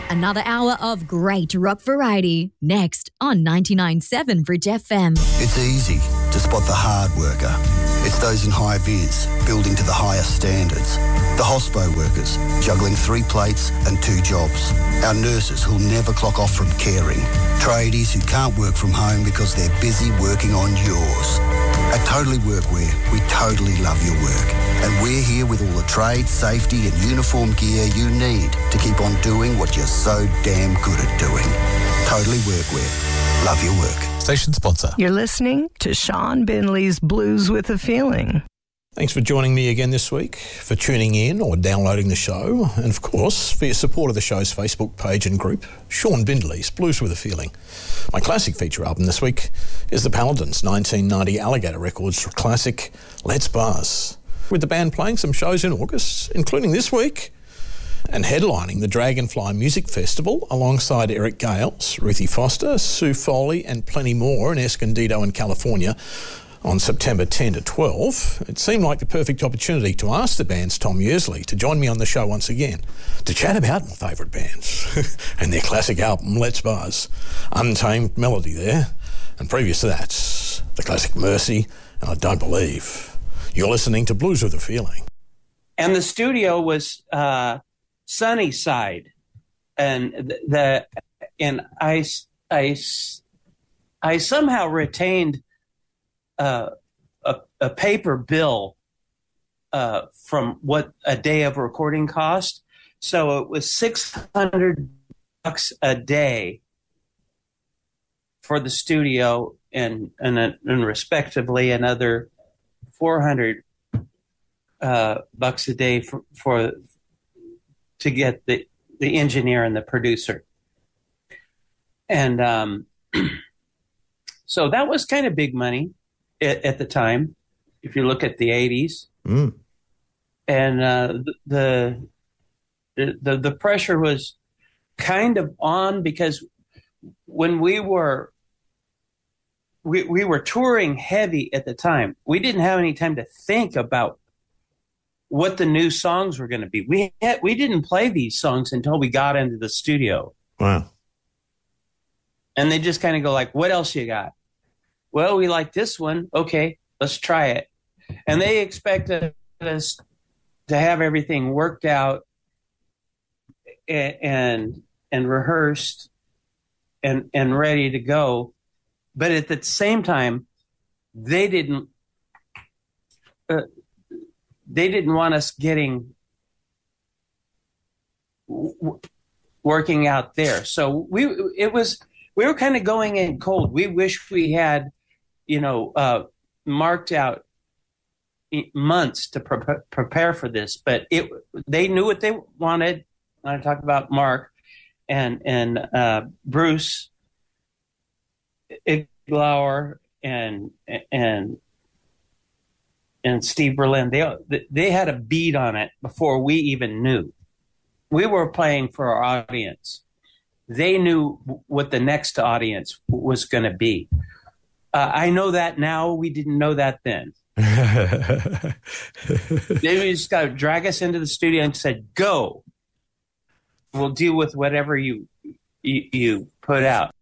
Another hour of great rock variety next on 99.7 Bridge FM. It's easy to spot the hard worker. It's those in high vis, building to the highest standards. The hospo workers, juggling 3 plates and 2 jobs. Our nurses who'll never clock off from caring. Tradies who can't work from home because they're busy working on yours. At Totally Workwear, we totally love your work. And we're here with all the trade, safety and uniform gear you need to keep on doing what you're so damn good at doing. Totally Workwear. Love your work. Station sponsor. You're listening to Sean Binley's Blues with a Feeling. Thanks for joining me again this week, for tuning in or downloading the show, and of course for your support of the show's Facebook page and group, Sean Bindley's Blues with a Feeling. My classic feature album this week is the Paladins' 1990 Alligator Records classic Let's Buzz, with the band playing some shows in August, including this week, and headlining the Dragonfly Music Festival alongside Eric Gales, Ruthie Foster, Sue Foley and plenty more in Escondido in California on September 10 to 12. It seemed like the perfect opportunity to ask the band's Tom Yearsley to join me on the show once again to chat about my favourite bands and their classic album Let's Buzz. Untamed Melody there, and previous to that, the classic Mercy and I Don't Believe. You're listening to Blues with a Feeling. And the studio was Sunnyside, and I somehow retained a paper bill from what a day of recording cost. So it was $600 a day for the studio, and respectively another $400 bucks a day to get the engineer and the producer. And so that was kind of big money at the time, if you look at the 80s. Mm. And the pressure was kind of on, because when we were touring heavy at the time, we didn't have any time to think about what the new songs were going to be. We didn't play these songs until we got into the studio. Wow. And they just kind of go like, what else you got? Well, we like this one. Okay, let's try it. And they expected us to have everything worked out and rehearsed and ready to go. But at the same time, they didn't want us working out there. So we were kind of going in cold. We wish we had, marked out months to prepare for this, but they knew what they wanted. I talk about Mark and Bruce Iglauer and Steve Berlin. They had a beat on it before we even knew. We were playing for our audience. They knew what the next audience was going to be. I know that now. We didn't know that then. They just got to drag us into the studio and said, "Go. We'll deal with whatever you put out."